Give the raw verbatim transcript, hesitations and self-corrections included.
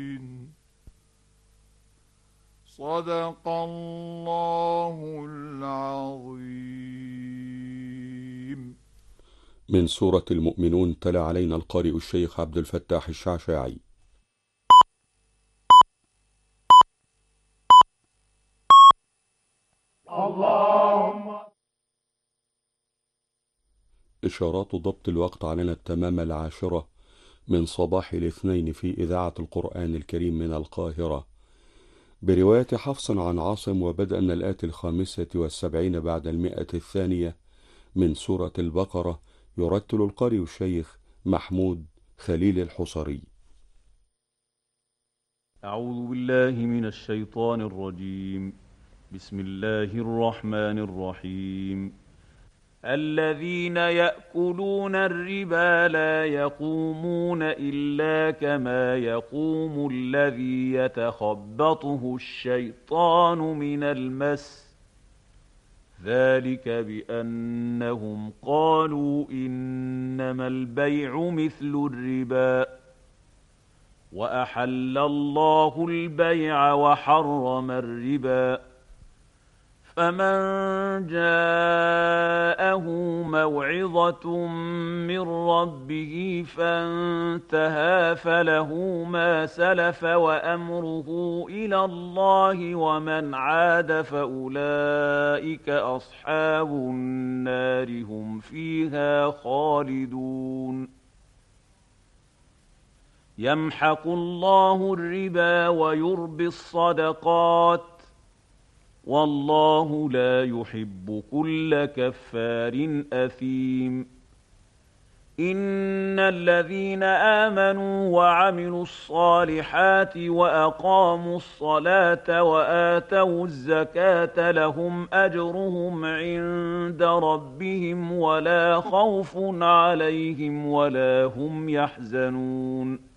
صدق الله العظيم. من سورة المؤمنون، تلا علينا القارئ الشيخ عبد الفتاح الشعشاعي. اللهم إشارات ضبط الوقت علينا التمام العاشرة من صباح الاثنين في إذاعة القرآن الكريم من القاهرة، برواية حفص عن عاصم، وبدأنا الآية الخامسة والسبعين بعد المئة الثانية من سورة البقرة. يرتل القارئ الشيخ محمود خليل الحصري. أعوذ بالله من الشيطان الرجيم. بسم الله الرحمن الرحيم. الذين يأكلون الربا لا يقومون إلا كما يقوم الذي يتخبطه الشيطان من المس، ذلك بأنهم قالوا إنما البيع مثل الربا، وأحل الله البيع وحرم الربا. فمن جاءه موعظة من ربه فانتهى فله ما سلف وأمره إلى الله، ومن عاد فأولئك أصحاب النار هم فيها خالدون. يمحق الله الربا ويربي الصدقات، والله لا يحب كل كفار أثيم. إن الذين آمنوا وعملوا الصالحات وأقاموا الصلاة وآتوا الزكاة لهم أجرهم عند ربهم ولا خوف عليهم ولا هم يحزنون.